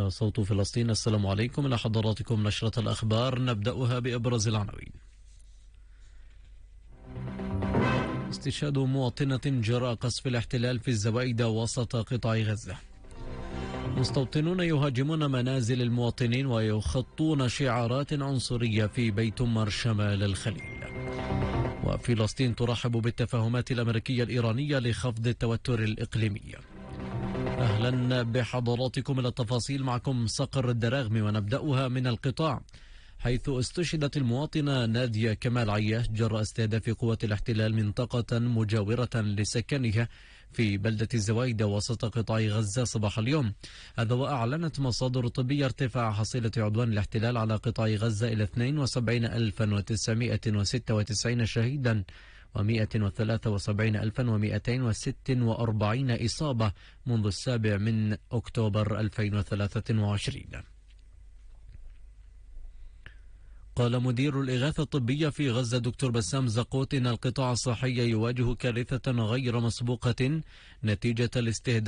هنا صوت فلسطين. السلام عليكم، إلى حضراتكم نشرة الأخبار، نبدأها بأبرز العناوين. استشهاد مواطنة جراء قصف الاحتلال في الزوائد وسط قطاع غزة. مستوطنون يهاجمون منازل المواطنين ويخطون شعارات عنصرية في بيت مر شمال الخليل. وفلسطين ترحب بالتفاهمات الأمريكية الإيرانية لخفض التوتر الإقليمي. أهلا بحضراتكم إلى التفاصيل، معكم صقر الدراغمي، ونبدأها من القطاع، حيث استشهدت المواطنة نادية كمال عياش جراء استهداف قوات الاحتلال منطقة مجاورة لسكنها في بلدة الزوايدة وسط قطاع غزة صباح اليوم. هذا وأعلنت مصادر طبية ارتفاع حصيلة عدوان الاحتلال على قطاع غزة إلى 72,996 شهيدا و173,246 إصابة منذ 7 أكتوبر 2023. قال مدير الإغاثة الطبية في غزة دكتور بسام زقوت إن القطاع الصحي يواجه كارثة غير مسبوقة نتيجة الاستهداف